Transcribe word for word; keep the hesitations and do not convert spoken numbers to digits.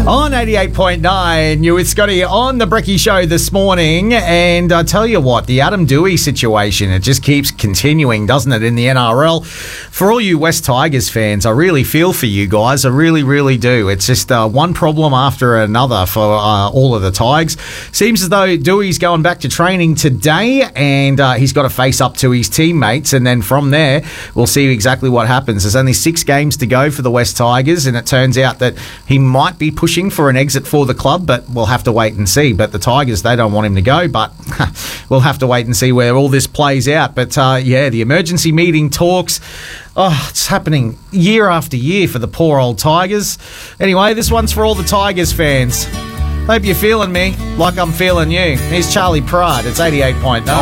On eighty-eight point nine, you with Scotty on the Brecky Show this morning. And I tell you what, the Adam Doueihi situation, it just keeps continuing, doesn't it, in the N R L? For all you West Tigers fans, I really feel for you guys. I really, really do. It's just uh, one problem after another for uh, all of the Tigers. Seems as though Doueihi's going back to training today, and uh, he's got to face up to his teammates. And then from there, we'll see exactly what happens. There's only six games to go for the West Tigers, and it turns out that he might be pushing for an exit for the club, but we'll have to wait and see. But the Tigers, they don't want him to go, but we'll have to wait and see where all this plays out. But uh, yeah, the emergency meeting talks, oh, it's happening year after year for the poor old Tigers. Anyway, this one's for all the Tigers fans. Hope you're feeling me like I'm feeling you. Here's Charlie Pride. It's eighty-eight point nine.